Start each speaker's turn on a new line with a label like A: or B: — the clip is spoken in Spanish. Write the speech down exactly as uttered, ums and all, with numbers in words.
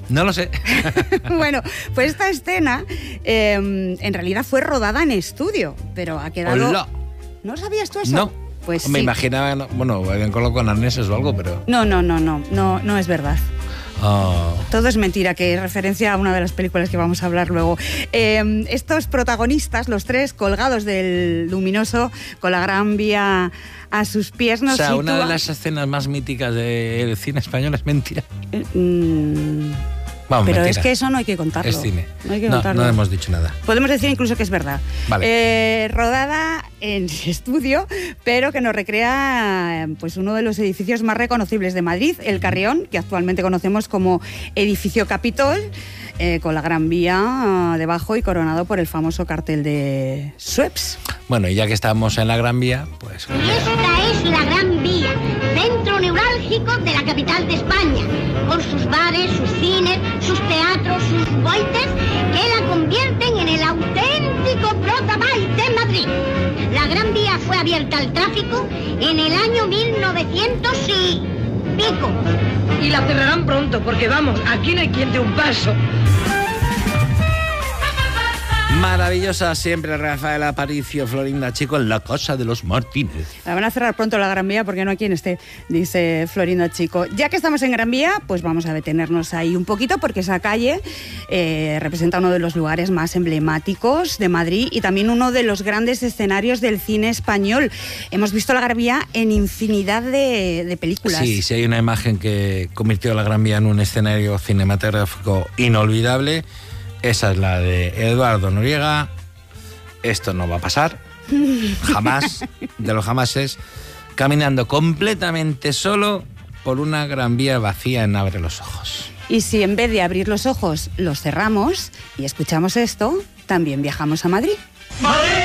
A: No lo sé.
B: Bueno, pues esta escena eh, en realidad fue rodada en estudio, pero ha quedado...
A: Hola.
B: ¿No sabías tú eso?
A: No.
B: Pues
A: Me
B: sí.
A: imaginaba, bueno, habían colocado con arneses o algo, pero...
B: No, no, no, no, no, no es verdad.
A: Oh.
B: Todo es mentira, que es referencia a una de las películas que vamos a hablar luego. Eh, estos protagonistas, los tres, colgados del luminoso, con la Gran Vía a sus pies, nos
A: O sea,
B: sitúa...
A: una de las escenas más míticas del cine español es mentira.
B: Eh, mm...
A: Vamos,
B: Pero
A: mentira.
B: es que eso no hay que contarlo.
A: Es cine.
B: No hay que
A: no,
B: contarlo.
A: no hemos dicho nada.
B: Podemos decir incluso que es verdad.
A: Vale.
B: Eh, rodada en estudio, pero que nos recrea pues uno de los edificios más reconocibles de Madrid, el Carrión, que actualmente conocemos como Edificio Capitol, eh, con la Gran Vía uh, debajo y coronado por el famoso cartel de Sueps.
A: Bueno, y ya que estamos en la Gran Vía, pues...
C: Y esta es la Gran Vía, centro neurálgico de la capital de España, con sus bares, sus cines, sus teatros, sus boites, que la convierten en el auténtico Protobait de Madrid. La Gran Vía fue abierta al tráfico en el año mil novecientos y pico.
D: Y la cerrarán pronto, porque vamos, aquí no hay quien dé un paso.
A: Maravillosa siempre Rafael Aparicio, Florinda Chico en la casa de los Martínez.
B: La van a cerrar pronto la Gran Vía porque no hay quien esté, dice Florinda Chico. Ya que estamos en Gran Vía, pues vamos a detenernos ahí un poquito porque esa calle eh, representa uno de los lugares más emblemáticos de Madrid y también uno de los grandes escenarios del cine español. Hemos visto la Gran Vía en infinidad de, de películas.
A: Sí, sí hay una imagen que convirtió a la Gran Vía en un escenario cinematográfico inolvidable. Esa es la de Eduardo Noriega. Esto no va a pasar. Jamás. De los jamases. Caminando completamente solo por una Gran Vía vacía en Abre los Ojos.
B: Y si en vez de abrir los ojos los cerramos y escuchamos esto, también viajamos a Madrid.
D: ¡Madrid!